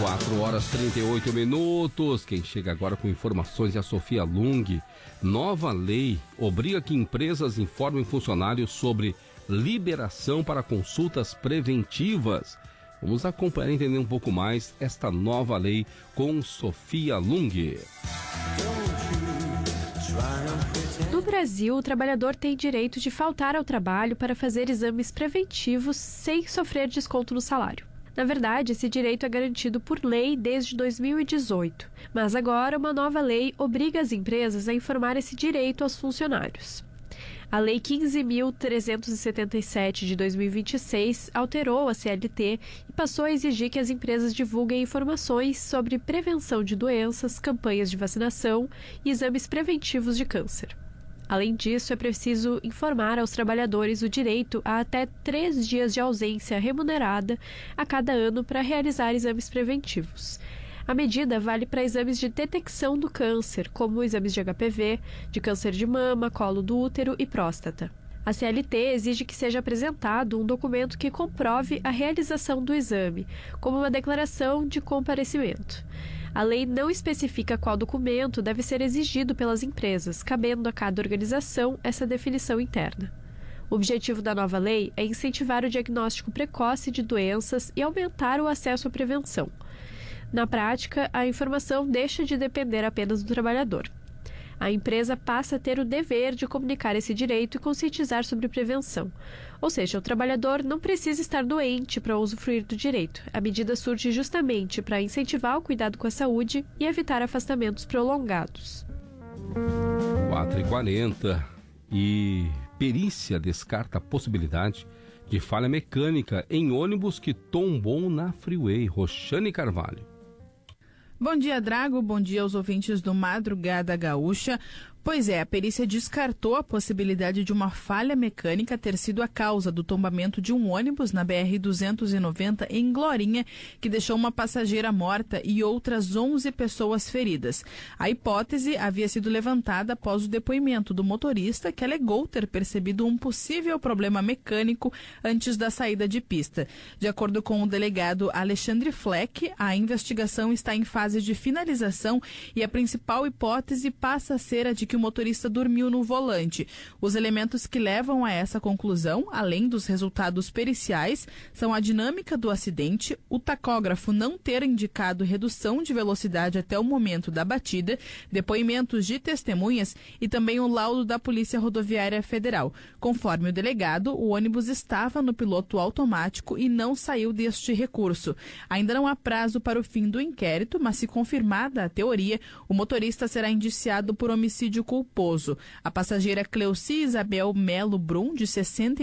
4h38. Quem chega agora com informações é a Sofia Lung. Nova lei obriga que empresas informem funcionários sobre liberação para consultas preventivas. Vamos acompanhar e entender um pouco mais esta nova lei com Sofia Lung. No Brasil, o trabalhador tem direito de faltar ao trabalho para fazer exames preventivos sem sofrer desconto no salário. Na verdade, esse direito é garantido por lei desde 2018, mas agora uma nova lei obriga as empresas a informar esse direito aos funcionários. A Lei 15.377 de 2026 alterou a CLT e passou a exigir que as empresas divulguem informações sobre prevenção de doenças, campanhas de vacinação e exames preventivos de câncer. Além disso, é preciso informar aos trabalhadores o direito a até 3 dias de ausência remunerada a cada ano para realizar exames preventivos. A medida vale para exames de detecção do câncer, como exames de HPV, de câncer de mama, colo do útero e próstata. A CLT exige que seja apresentado um documento que comprove a realização do exame, como uma declaração de comparecimento. A lei não especifica qual documento deve ser exigido pelas empresas, cabendo a cada organização essa definição interna. O objetivo da nova lei é incentivar o diagnóstico precoce de doenças e aumentar o acesso à prevenção. Na prática, a informação deixa de depender apenas do trabalhador. A empresa passa a ter o dever de comunicar esse direito e conscientizar sobre prevenção. Ou seja, o trabalhador não precisa estar doente para usufruir do direito. A medida surge justamente para incentivar o cuidado com a saúde e evitar afastamentos prolongados. 4h40 e perícia descarta a possibilidade de falha mecânica em ônibus que tombou na Freeway. Roxane Carvalho. Bom dia, Drago. Bom dia aos ouvintes do Madrugada Gaúcha. Pois é, a perícia descartou a possibilidade de uma falha mecânica ter sido a causa do tombamento de um ônibus na BR-290 em Glorinha, que deixou uma passageira morta e outras 11 pessoas feridas. A hipótese havia sido levantada após o depoimento do motorista, que alegou ter percebido um possível problema mecânico antes da saída de pista. De acordo com o delegado Alexandre Fleck, a investigação está em fase de finalização e a principal hipótese passa a ser a de que o motorista dormiu no volante. Os elementos que levam a essa conclusão, além dos resultados periciais, são a dinâmica do acidente, o tacógrafo não ter indicado redução de velocidade até o momento da batida, depoimentos de testemunhas e também o laudo da Polícia Rodoviária Federal. Conforme o delegado, o ônibus estava no piloto automático e não saiu deste recurso. Ainda não há prazo para o fim do inquérito, mas se confirmada a teoria, o motorista será indiciado por homicídio culposo. A passageira Cleuci Isabel Melo Brum, de 60